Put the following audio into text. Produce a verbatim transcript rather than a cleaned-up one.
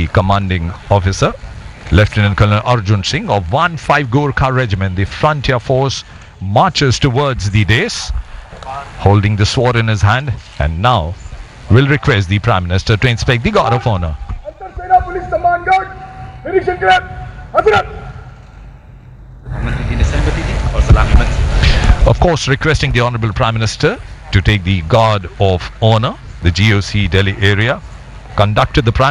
the commanding officer, Lieutenant Colonel Arjun Singh of one five Gorkha Regiment, the frontier force, marches towards the dais, holding the sword in his hand, and now will request the Prime Minister to inspect the Guard of Honor. Of course, requesting the Honorable Prime Minister to take the Guard of Honor, the G O C Delhi area, conducted the Prime